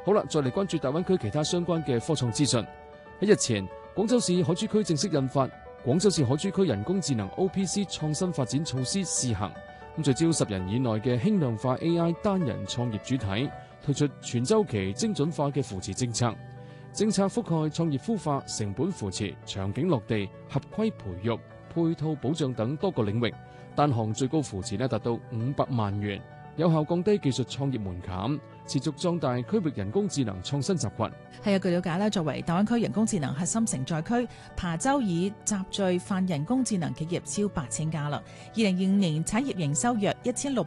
好啦，再嚟關注大灣區其他相關嘅科創資訊。喺日前，廣州市海珠區正式印發《廣州市海珠區人工智能 OPC 創新發展措施試行》，聚焦10人以內嘅輕量化 AI 單人創業主體，推出全週期精準化嘅扶持政策。政策覆蓋創業孵化、成本扶持、場景落地、合規培育、配套保障等多個領域，單項最高扶持達到500萬元，有效降低技術創業門檻，持續壯大區域人工智能創新集群。 係啊，據了解咧，作為大灣區人工智能核心承載區，琶洲已集聚泛人工智能企業超8000家啦。2025年產業營收約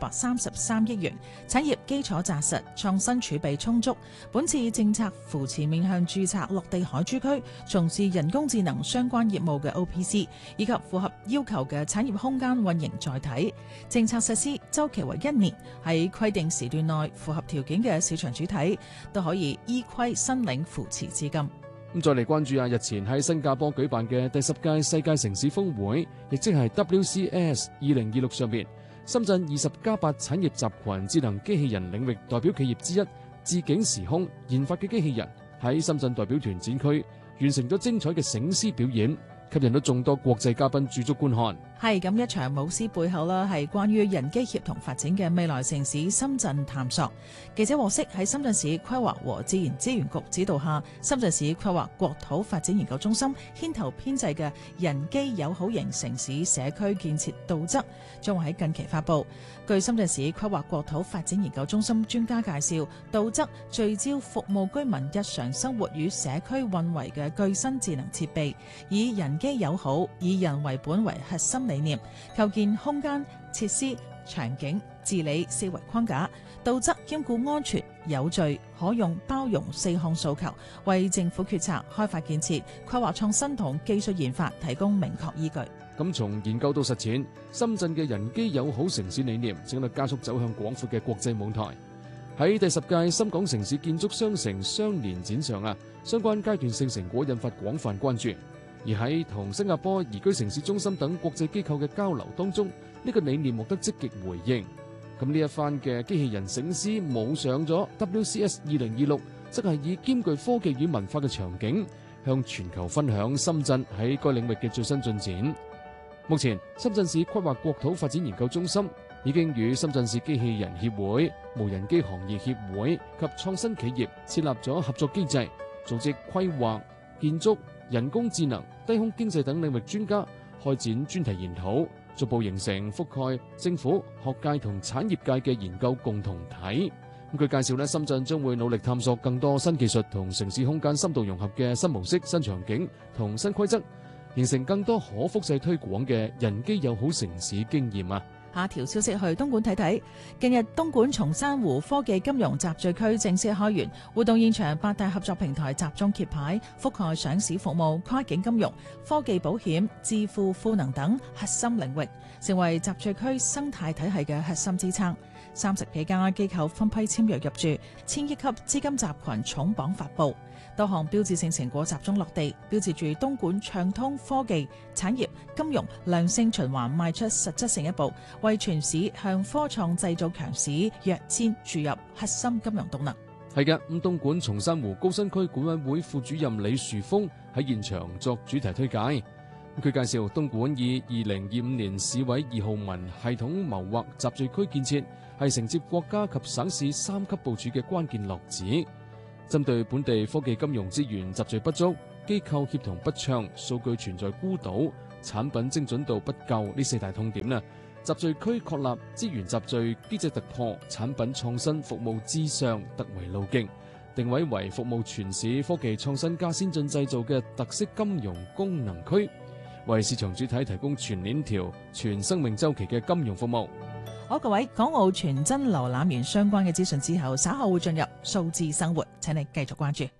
1633億元，產業基礎紮實，創新儲備充足。本次政策扶持面向註冊落地海珠區從事人工智能相關業務嘅 OPC， 以及符合要求嘅產業空間運營載體。政策實施週期為1年，喺規定時段內符合條件嘅市場主體都可以依規申領扶持資金。 咁再嚟關注日前喺新加坡舉辦嘅第10屆世界城市峰會，亦即係 WCS 2026上面，深圳20+8產業集群智能機器人領域代表企業之一智景時空研發嘅機器人喺深圳代表團展區完成咗精彩嘅醒獅表演，吸引到眾多國際嘉賓駐足觀看。 係咁，一場舞獅背後啦，係關於人機協同發展嘅未來城市深圳探索。記者獲悉，喺深圳市規劃和自然資源局指導下，深圳市規劃國土發展研究中心牽頭編製嘅人機友好型城市社區建設導則將會喺近期發布。據深圳市規劃國土發展研究中心專家介紹，導則聚焦服務居民日常生活與社區運維嘅具身智能設備，以人機友好、以人為本為核心理念，構建空間、設施、場景、治理4維框架。導則兼顧安全、有序、可用、包容4項訴求，為政府決策、開發建設、規劃創新同技術研發提供明確依據。 咁從研究到實踐，深圳嘅人機友好城市理念正喺度加速走向廣闊嘅國際舞台。喺第10屆深港城市建築雙城雙年展上相關階段性成果引發廣泛關注。而喺同新加坡宜居城市中心等國際機構嘅交流當中，呢個理念獲得積極回應。咁呢一番嘅機器人醒獅舞上咗 WCS 2026，則係以兼具科技與文化嘅場景，向全球分享深圳喺該領域嘅最新進展。目前，深圳市規劃國土發展研究中心已經與深圳市機器人協會、無人機行業協會及創新企業設立咗合作機制，組織規劃、建築、人工智能、低空經濟等領域專家開展專題研討，逐步形成覆蓋政府、學界同產業界嘅研究共同體。據介紹深圳將會努力探索更多新技術同城市空間深度融合嘅新模式、新場景同新規則，形成更多可複製推廣嘅人機友好城市經驗。 下條消息去東莞睇睇。近日東莞松山湖科技金融集聚區正式開園，活動現場8大合作平台集中揭牌，覆蓋上市服務、跨境金融、科技保險、智庫賦能等核心領域，成為集聚區生態體系嘅核心支撐。30幾家機構分批簽約入駐，1000億級資金集群重磅發布，多項標誌性成果集中落地，標誌住東莞暢通科技、產業、金融良性循環邁出實質性一步，為全市向科創製造強市躍遷注入核心金融動能。 係嘅，東莞松山湖高新區管委會副主任李樹峰喺現場作主題推介。佢介紹東莞以2025年市委2號文系統謀劃集聚區建設，係承接國家及省市3級部署嘅關鍵落子。針對本地科技金融資源集聚不足、機構協同不暢、數據存在孤島、產品精準度不夠呢4大痛點集聚區確立資源集聚、機制突破、產品創新、服務至上突圍路徑，定位為服務全市科技創新加先進製造嘅特色金融功能區，為市場主體提供全鏈條、全生命週期嘅金融服務。 好，各位，港澳傳真瀏覽完相關嘅資訊之後，稍後會進入數字生活，請你繼續關注。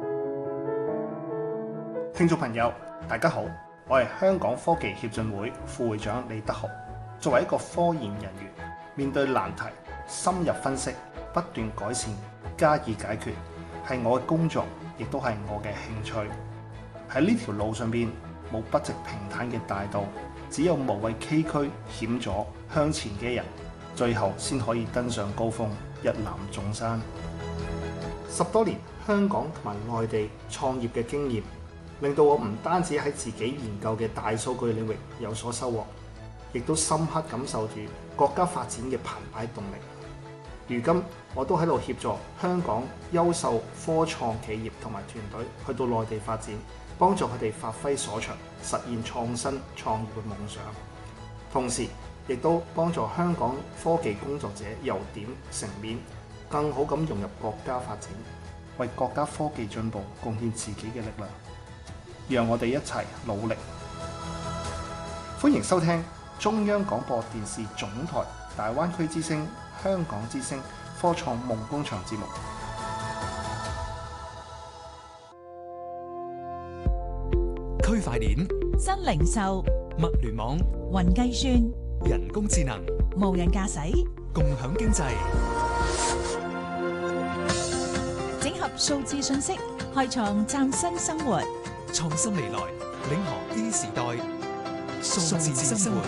聽眾朋友，大家好，我係香港科技協進會副會長李德豪。作為一個科研人員，面對難題，深入分析，不斷改善，加以解決，係我嘅工作，亦都係我嘅興趣。喺呢條路上邊，冇不直平坦嘅大道，只有無畏崎嶇險阻向前嘅人，最後先可以登上高峰，一覽眾山。 10多年香港同埋外地創業嘅經驗，令到我唔單止喺自己研究嘅大數據領域有所收穫，亦都深刻感受住國家發展嘅澎湃動力。如今我都喺度協助香港優秀科創企業同埋團隊去到內地發展，幫助佢哋發揮所長，實現創新創業嘅夢想。同時亦都幫助香港科技工作者由點成面，更好咁融入國家發展，為國家科技進步貢獻自己嘅力量。讓我哋一齊努力。歡迎收聽中央廣播電視總台大灣區之聲、香港之聲科創夢工場節目。 區塊鏈、 新零售、 物聯網、 雲計算、 人工智能、 無人駕駛、 共享經濟， 整合數字信息，開創嶄新生活。 創新未來，領航 E 時代，數字生活。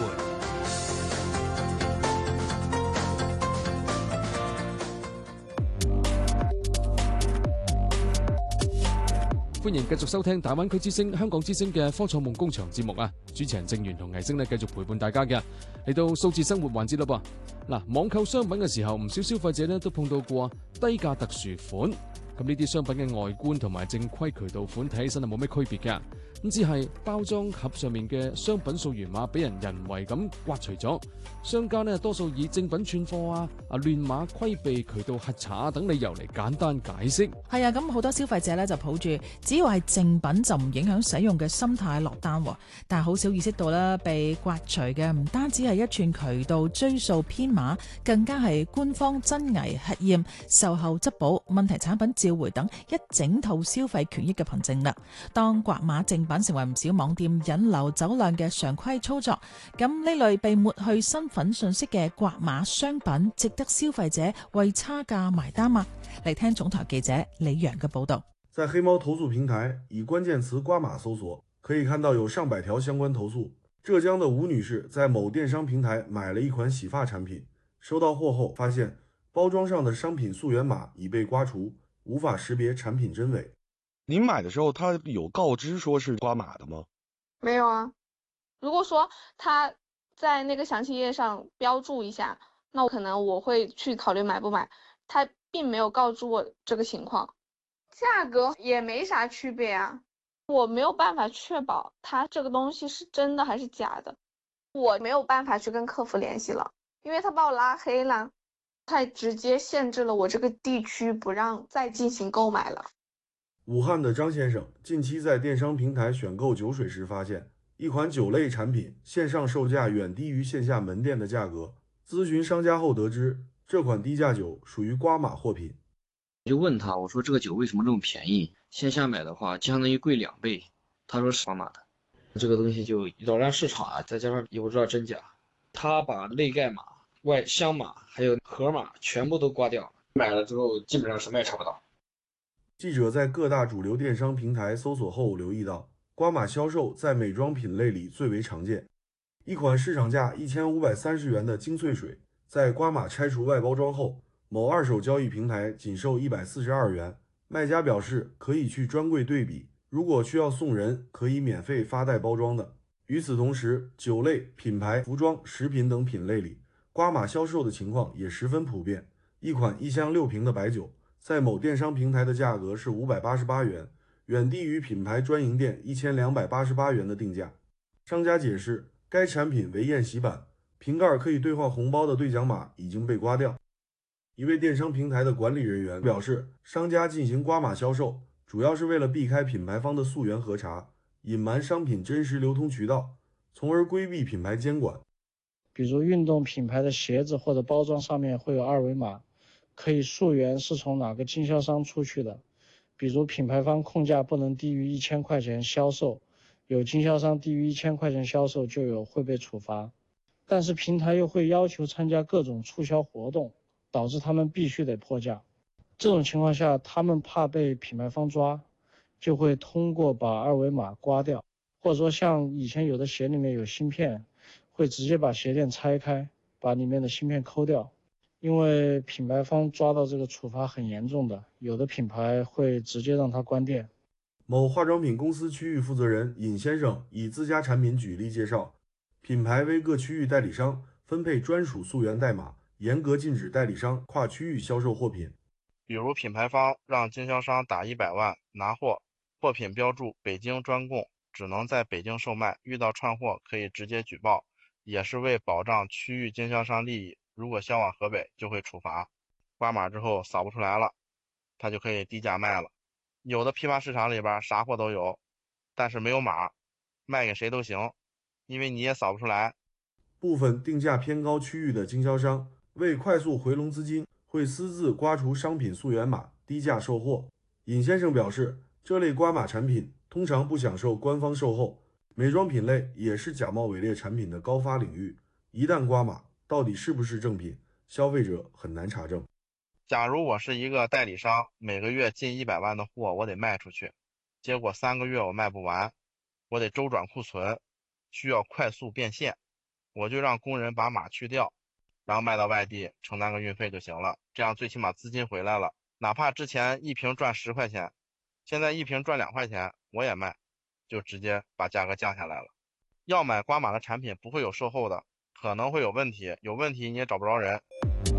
歡迎繼續收聽大灣區之聲、香港之聲嘅科創夢工場節目啊！主持人正源同倪星呢繼續陪伴大家嘅，嚟到數字生活環節啦噃。嗱，網購商品嘅時候，唔少消費者呢都碰到過低價特殊款。咁呢啲商品嘅外觀同埋正規渠道款睇起身係冇咩區別嘅，咁只係包裝盒上面嘅商品溯源碼俾人為咁刮除咗。商家呢多數以正品串貨啊、亂碼規避渠道核查等理由嚟簡單解釋。 係啊，咁好多消費者咧就抱住只要係正品就唔影響使用嘅心態落單，但係好少意識到啦，被刮除嘅唔單止係一串渠道追溯編碼，更加係官方真偽核驗、售後質保、問題產品召回等一整套消費權益嘅憑證啦。當刮碼正品成為唔少網店引流走量嘅常規操作，咁呢類被抹去身份信息嘅刮碼商品，值得消費者為差價埋單嗎？嚟聽總台記者李陽嘅報道。 在黑貓投訴平台以關鍵詞刮碼搜索，可以看到有上百條相關投訴。浙江的吳女士在某電商平台買了一款洗髮產品，收到貨後發現包裝上的商品溯源碼已被刮除，無法識別產品真偽。 您買的時候，他有告知說是刮碼的嗎？ 沒有啊。如果說他在那個詳細頁上標注一下，那我可能會去考慮買不買。他並沒有告知我這個情況，價格也沒啥區別啊。我沒有辦法確保他這個東西是真的還是假的，我沒有辦法去跟客服聯繫了，因為他把我拉黑了，他直接限制了我這個地區不讓再進行購買了。 武漢的張先生近期在電商平台選購酒水時，發現一款酒類產品線上售價遠低於線下門店的價格。諮詢商家後得知，這款低價酒屬於刮碼貨品。 我就問他，我說這個酒為什麼這麼便宜？線下買的話相當於貴2倍。他說是刮碼的。這個東西就擾亂市場啊，再加上也不知道真假。他把內蓋碼、外箱碼還有盒碼全部都刮掉，買了之後基本上什麼也查不到。 記者在各大主流電商平台搜索後留意到，刮碼銷售在美妝品類裡最為常見。一款市場價1530元的精粹水，在刮碼拆除外包裝後，某二手交易平台僅售142元。賣家表示可以去專櫃對比，如果需要送人，可以免費發帶包裝的。與此同時，酒類、品牌、服裝、食品等品類裡，刮碼銷售的情況也十分普遍。一款1箱6瓶的白酒，在某電商平台的價格是588元，遠低於品牌專營店1288元的定價。商家解釋，該產品為宴席版，瓶蓋可以兌換紅包的兌獎碼已經被刮掉。一位電商平台的管理人員表示，商家進行刮碼銷售，主要是為了避開品牌方的溯源核查，隱瞞商品真實流通渠道，從而規避品牌監管。 比如運動品牌的鞋子或者包裝上面會有二維碼，可以溯源是從哪個經銷商出去的。比如品牌方控價不能低於1000塊錢銷售，有經銷商低於1000塊錢銷售就會被處罰。但是平台又會要求參加各種促銷活動，導致他們必須得破價。這種情況下，他們怕被品牌方抓，就會通過把二維碼刮掉，或者說像以前有的鞋裡面有芯片，會直接把鞋墊拆開，把裡面的芯片摳掉。 因为品牌方抓到这个处罚很严重的，有的品牌会直接让它关店。 某化妆品公司区域负责人尹先生以自家产品举例介绍，品牌为各区域代理商分配专属溯源代码，严格禁止代理商跨区域销售货品。 比如品牌方让经销商打100万拿货，货品标注北京专供，只能在北京售卖，遇到串货可以直接举报，也是为保障区域经销商利益。如果销往河北就会处罚，挂码之后扫不出来了，他就可以低价卖了。有的批发市场里边啥货都有，但是没有码，卖给谁都行，因为你也扫不出来。 部分定价偏高区域的经销商为快速回笼资金，会私自刮除商品溯源码，低价售货。尹先生表示，这类刮码产品通常不享受官方售后，美妆品类也是假冒伪劣产品的高发领域，一旦刮码，到底是不是正品，消费者很难查证。 假如我是一个代理商，每个月进100万的货我得卖出去，结果3个月我卖不完，我得周转库存，需要快速变现，我就让工人把码去掉，然后卖到外地承担个运费就行了，这样最起码资金回来了，哪怕之前一瓶赚10块钱，现在一瓶赚2块钱我也卖，就直接把价格降下来了。要買刮碼嘅產品不會有售後的，可能會有問題，有問題你也找不着人。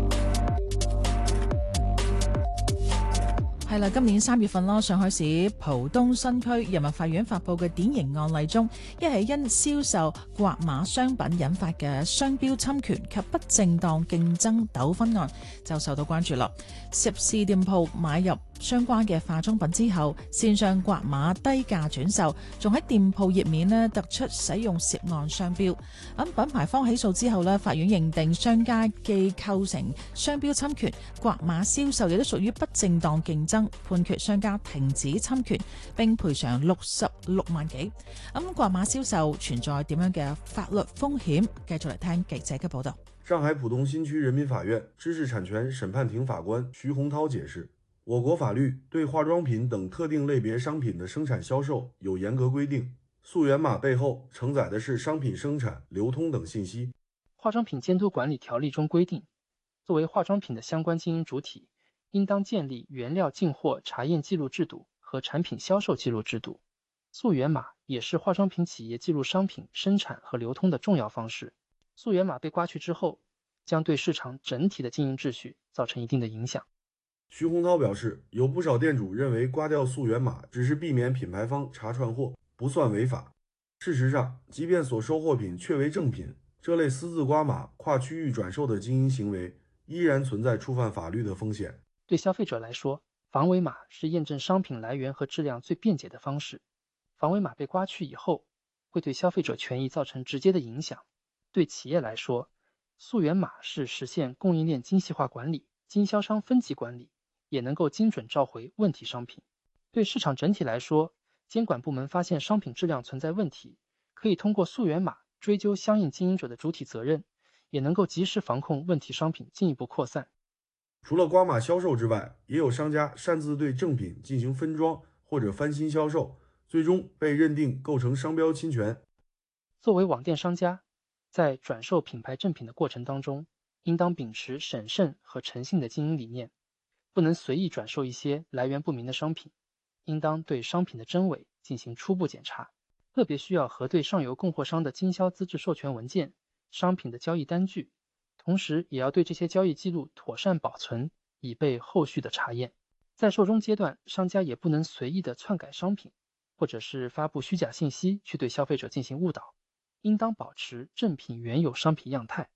係啦，今年3月份啦，上海市浦東新區人民法院發布嘅典型案例中，一係因銷售刮碼商品引發嘅商標侵權及不正當競爭糾紛案就受到關注啦。涉事店鋪買入相關嘅化妝品之後，線上刮碼低價轉售，仲喺店鋪頁面呢突出使用涉案商標。咁品牌方起訴之後呢，法院認定商家既構成商標侵權，刮碼銷售亦都屬於不正當競爭，判決商家停止侵權並賠償66萬幾。咁刮碼銷售存在點樣嘅法律風險？繼續嚟聽記者嘅報導。 上海浦東新區人民法院知識產權審判庭法官徐洪濤解釋，我國法律對化妝品等特定類別商品的生產銷售有嚴格規定，溯源碼背後承載的是商品生產、流通等信息。 化妝品監督管理條例中規定，作為化妝品的相關經營主體，應當建立原料進貨查驗記錄制度和產品銷售記錄制度。溯源碼也是化妝品企業記錄商品生產和流通的重要方式。溯源碼被刮去之後，將對市場整體的經營秩序造成一定的影響。 徐洪濤表示，有不少店主認為刮掉溯源碼只是避免品牌方查串貨，不算違法。事實上，即便所收貨品確為正品，這類私自刮碼、跨區域轉售的經營行為依然存在觸犯法律的風險。 對消費者來說，防偽碼是驗證商品來源和質量最便捷的方式。防偽碼被刮去以後，會對消費者權益造成直接的影響。對企業來說，溯源碼是實現供應鏈精細化管理、經銷商分級管理，也能夠精準召回問題商品。對市場整體來說，監管部門發現商品質量存在問題，可以通過溯源碼追究相應經營者的主體責任，也能夠及時防控問題商品進一步擴散。 除了刮碼銷售之外，也有商家擅自對正品進行分裝或者翻新銷售，最終被認定構成商標侵權。 作為網店商家，在轉售品牌正品的過程當中，應當秉持審慎和誠信的經營理念，不能隨意轉售一些來源不明的商品，應當對商品的真偽進行初步檢查，特別需要核對上游供貨商的經銷資質授權文件、商品的交易單據，同時也要對這些交易記錄妥善保存，以備後續的查驗。在售中階段，商家也不能隨意的篡改商品，或者是發布虛假信息去對消費者進行誤導，應當保持正品原有商品樣態。